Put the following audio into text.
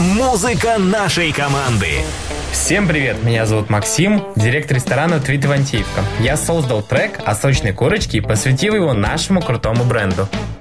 Музыка нашей команды. Всем привет, меня зовут Максим, директор ресторана Твит Ивантеевка. Я создал трек о сочной корочке и посвятил его нашему крутому бренду.